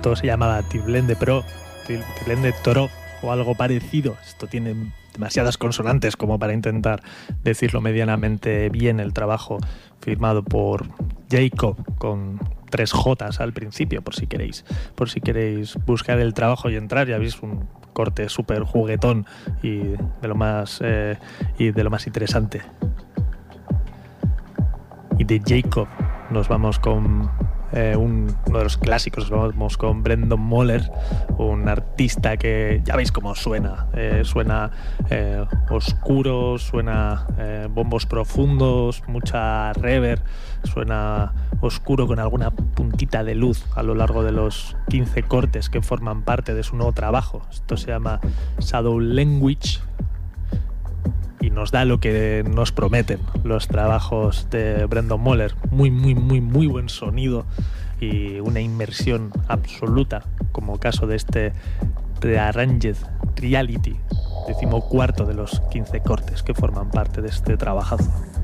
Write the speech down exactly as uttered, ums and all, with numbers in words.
Esto se llamaba Tiblende Pro, Tiblende Toro o algo parecido. Esto tiene demasiadas consonantes como para intentar decirlo medianamente bien. El trabajo firmado por Jacob con tres Jotas al principio, por si queréis, por si queréis buscar el trabajo y entrar. Ya veis, un corte súper juguetón y de lo más eh, y de lo más interesante. Y de Jacob nos vamos con eh, un, uno de los clásicos, nos vamos con Brendan Moller, un artista que ya veis cómo suena, eh, suena eh, oscuro, suena eh, bombos profundos, mucha reverb, suena oscuro con alguna puntita de luz a lo largo de los quince cortes que forman parte de su nuevo trabajo. Esto se llama Shadow Language y nos da lo que nos prometen los trabajos de Brendan Moller. Muy, muy, muy, muy buen sonido y una inmersión absoluta, como caso de este Rearranged Reality, decimocuarto de los quince cortes que forman parte de este trabajazo.